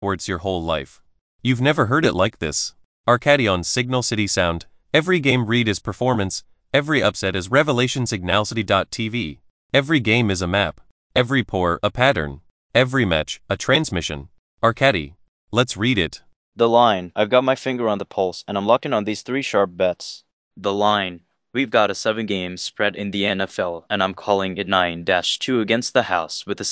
sports your whole life. You've never heard it like this. Arcadi on Signal City Sound. Every game read is performance, every upset is revelation. Signalcity.tv. Every game is a map, every pour a pattern, every match a transmission. Arcadi. Let's read it. The line. I've got my finger on the pulse, and I'm locking on these 3 sharp bets. The line. We've got a 7-game spread in the NFL, and I'm calling it 9-2 against the house with a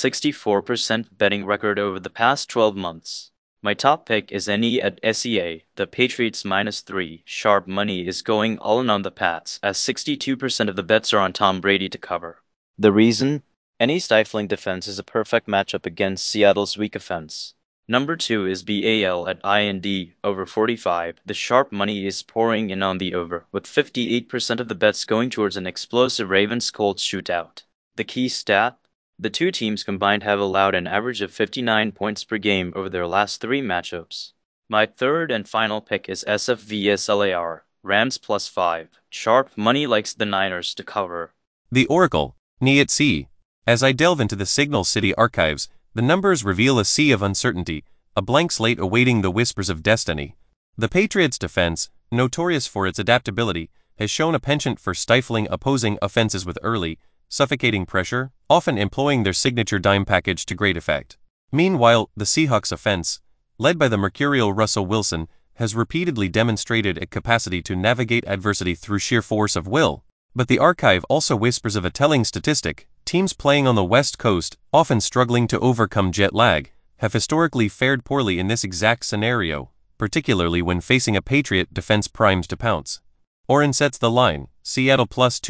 64% betting record over the past 12 months. My top pick is NE at SEA. The Patriots -3 sharp money is going all in on the Pats, as 62% of the bets are on Tom Brady to cover. The reason? NE stifling defense is a perfect matchup against Seattle's weak offense. Number 2 is BAL at IND, over 45. The sharp money is pouring in on the over, with 58% of the bets going towards an explosive Ravens-Colts shootout. The key stat? The 2 teams combined have allowed an average of 59 points per game over their last 3 matchups. My third and final pick is SF vs LAR, Rams +5. Sharp money likes the Niners to cover. The Oracle, NE at sea. As I delve into the Signal City archives, the numbers reveal a sea of uncertainty, a blank slate awaiting the whispers of destiny. The Patriots' defense, notorious for its adaptability, has shown a penchant for stifling opposing offenses with early, suffocating pressure, often employing their signature dime package to great effect. Meanwhile, the Seahawks' offense, led by the mercurial Russell Wilson, has repeatedly demonstrated a capacity to navigate adversity through sheer force of will. But the archive also whispers of a telling statistic. Teams playing on the West Coast, often struggling to overcome jet lag, have historically fared poorly in this exact scenario, particularly when facing a Patriot defense primed to pounce. Oren sets the line, Seattle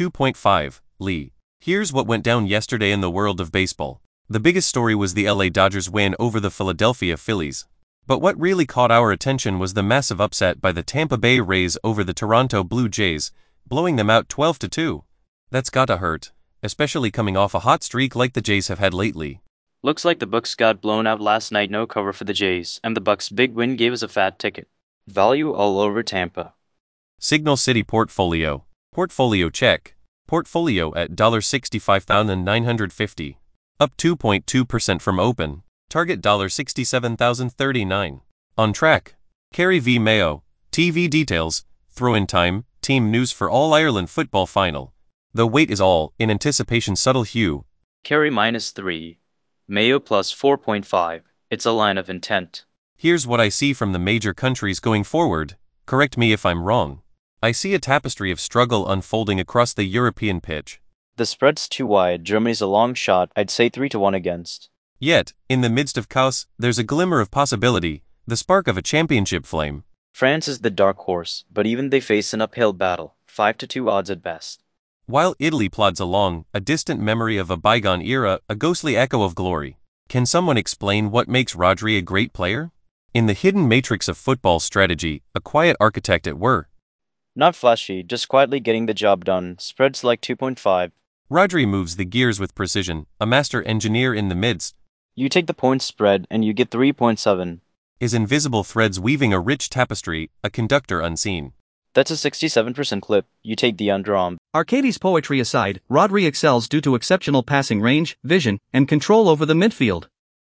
+2.5, Lee. Here's what went down yesterday in the world of baseball. The biggest story was the LA Dodgers win over the Philadelphia Phillies. But what really caught our attention was the massive upset by the Tampa Bay Rays over the Toronto Blue Jays, blowing them out 12-2. That's gotta hurt, especially coming off a hot streak like the Jays have had lately. Looks like the Bucks got blown out last night, no cover for the Jays, and the Bucks' big win gave us a fat ticket. Value all over Tampa. Signal City Portfolio. Portfolio check. Portfolio at $65,950. Up 2.2% from open. Target $67,039. On track. Kerry v Mayo. TV details. Throw-in time. Team news for All-Ireland football final. The wait is all in anticipation. Subtle hue. Kerry -3. Mayo +4.5. It's a line of intent. Here's what I see from the major countries going forward. Correct me if I'm wrong. I see a tapestry of struggle unfolding across the European pitch. The spread's too wide. Germany's a long shot. I'd say 3-1 against. Yet, in the midst of chaos, there's a glimmer of possibility, the spark of a championship flame. France is the dark horse, but even they face an uphill battle, 5-2 odds at best. While Italy plods along, a distant memory of a bygone era, a ghostly echo of glory. Can someone explain what makes Rodri a great player? In the hidden matrix of football strategy, a quiet architect at work. Not flashy, just quietly getting the job done. Spreads like 2.5. Rodri moves the gears with precision, a master engineer in the midst. You take the point spread and you get 3.7. His invisible threads weaving a rich tapestry, a conductor unseen. That's a 67% clip. You take the under on. Arcadi's poetry aside, Rodri excels due to exceptional passing range, vision, and control over the midfield.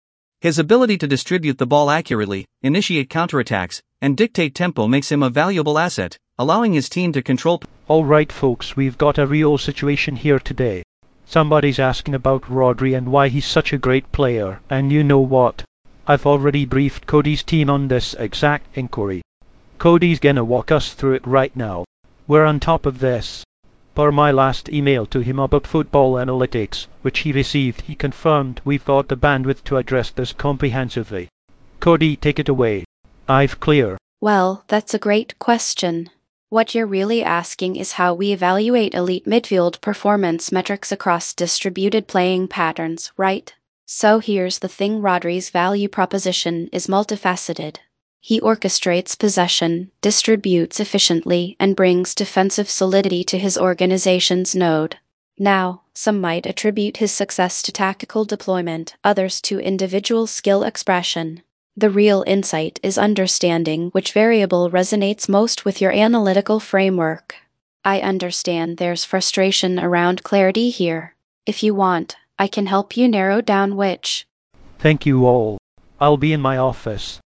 His ability to distribute the ball accurately, initiate counterattacks, and dictate tempo makes him a valuable asset, allowing his team to control. Alright folks, we've got a real situation here today. Somebody's asking about Rodri and why he's such a great player, and you know what? I've already briefed Cody's team on this exact inquiry. Cody's gonna walk us through it right now. We're on top of this. Per my last email to him about football analytics, which he received, he confirmed we've got the bandwidth to address this comprehensively. Cody, take it away. I've clear. Well, that's a great question. What you're really asking is how we evaluate elite midfield performance metrics across distributed playing patterns, right? So here's the thing, Rodri's value proposition is multifaceted. He orchestrates possession, distributes efficiently, and brings defensive solidity to his organization's node. Now, some might attribute his success to tactical deployment, others to individual skill expression. The real insight is understanding which variable resonates most with your analytical framework. I understand there's frustration around clarity here. If you want, I can help you narrow down which. Thank you all. I'll be in my office.